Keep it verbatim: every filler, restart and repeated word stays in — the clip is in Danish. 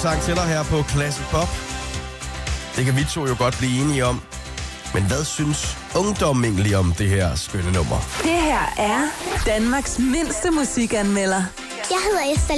sang til dig her på Classic Pop. Det kan vi to jo godt blive enige om. Men hvad synes ungdommen egentlig om det her skønne nummer? Det her er Danmarks mindste musikanmelder. Jeg hedder Esther